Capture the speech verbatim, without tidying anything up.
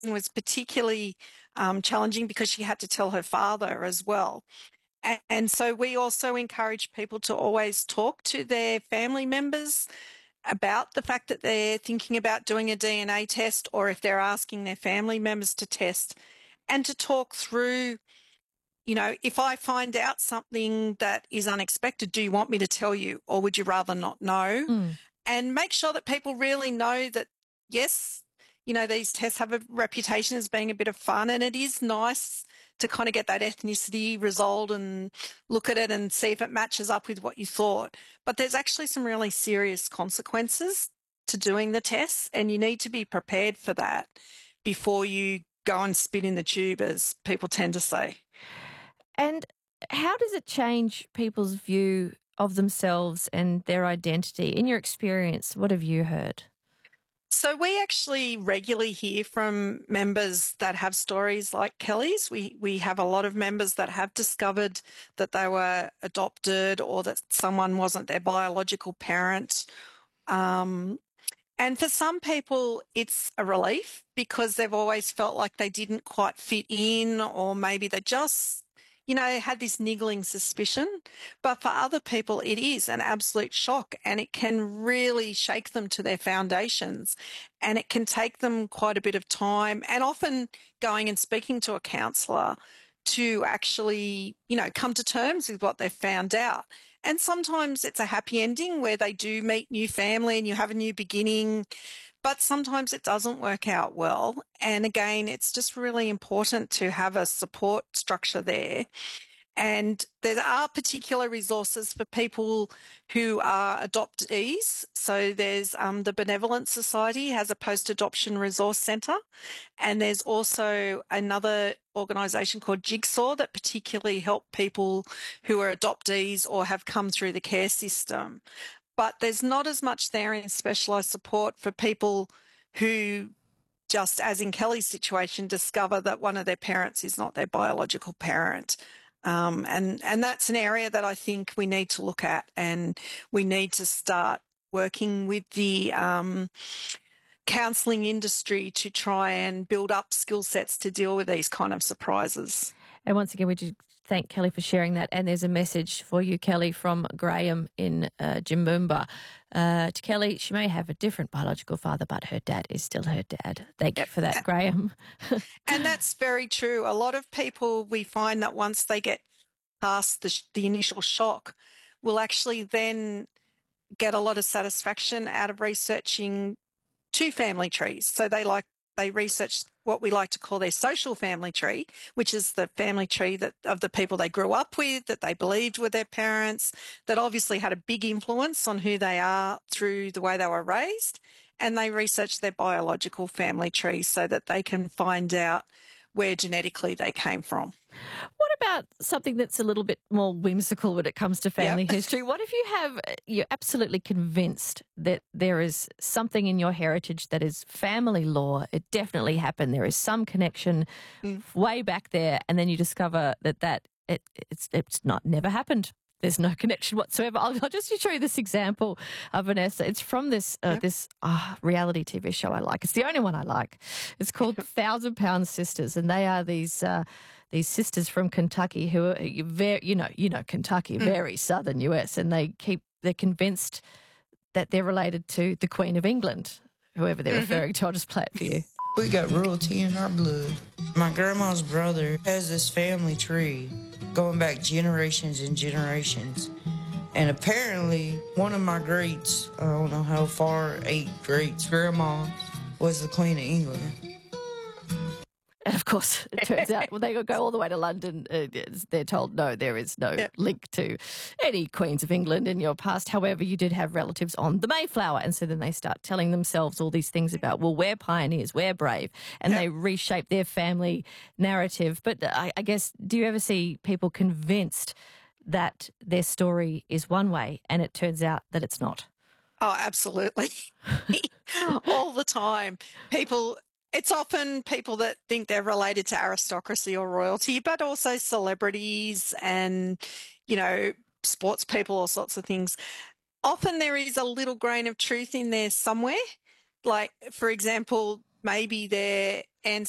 was particularly um, challenging because she had to tell her father as well. And, and so we also encourage people to always talk to their family members about the fact that they're thinking about doing a D N A test, or if they're asking their family members to test, and to talk through, you know, if I find out something that is unexpected, do you want me to tell you, or would you rather not know? Mm. And make sure that people really know that, yes, you know, these tests have a reputation as being a bit of fun, and it is nice to kind of get that ethnicity result and look at it and see if it matches up with what you thought. But there's actually some really serious consequences to doing the tests, and you need to be prepared for that before you go and spit in the tube, as people tend to say. And how does it change people's view of themselves and their identity? In your experience, what have you heard? So we actually regularly hear from members that have stories like Kelly's. We we have a lot of members that have discovered that they were adopted, or that someone wasn't their biological parent. Um, and for some people, it's a relief because they've always felt like they didn't quite fit in, or maybe they just, you know, had this niggling suspicion. But for other people, it is an absolute shock, and it can really shake them to their foundations. And it can take them quite a bit of time, and often going and speaking to a counsellor to actually, you know, come to terms with what they've found out. And sometimes it's a happy ending where they do meet new family and you have a new beginning, but sometimes it doesn't work out well. And again, it's just really important to have a support structure there. And there are particular resources for people who are adoptees. So there's um, the Benevolent Society has a post-adoption resource centre, and there's also another organisation called Jigsaw that particularly help people who are adoptees or have come through the care system. But there's not as much there in specialised support for people who, just as in Kelly's situation, discover that one of their parents is not their biological parent. Um, and, and that's an area that I think we need to look at, and we need to start working with the um, counselling industry to try and build up skill sets to deal with these kind of surprises. And once again, we do thank Kelly for sharing that. And there's a message for you, Kelly, from Graham in uh, Jimboomba. Uh, to Kelly, she may have a different biological father, but her dad is still her dad. Thank yep. you for that, Graham. And that's very true. A lot of people, we find that once they get past the, the initial shock, will actually then get a lot of satisfaction out of researching two family trees. So they like they research what we like to call their social family tree, which is the family tree that of the people they grew up with, that they believed were their parents, that obviously had a big influence on who they are through the way they were raised. And they research their biological family tree so that they can find out where genetically they came from. What about something that's a little bit more whimsical when it comes to family yep. history? What if you have, you're absolutely convinced that there is something in your heritage that is family law, it definitely happened, there is some connection mm. way back there, and then you discover that that it, it's, it's not never happened. There's no connection whatsoever. I'll, I'll just show you this example, uh, Vanessa. It's from this uh, yep. this uh, reality T V show I like. It's the only one I like. It's called Thousand Pound Sisters, and they are these uh, these sisters from Kentucky who are very, you know, you know, Kentucky, mm. very southern U S, and they keep they're convinced that they're related to the Queen of England, whoever they're mm-hmm. referring to. I'll just play it for you. We got royalty in our blood. My grandma's brother has this family tree going back generations and generations. And apparently, one of my greats, I don't know how far, eight greats, grandma was the Queen of England. And of course, it turns out when they go all the way to London, uh, they're told, no, there is no yeah. link to any Queens of England in your past. However, you did have relatives on the Mayflower. And so then they start telling themselves all these things about, well, we're pioneers, we're brave. And yeah. they reshape their family narrative. But I, I guess, do you ever see people convinced that their story is one way and it turns out that it's not? Oh, absolutely. All the time. People... It's often people that think they're related to aristocracy or royalty, but also celebrities and, you know, sports people, all sorts of things. Often there is a little grain of truth in there somewhere. Like, for example, maybe their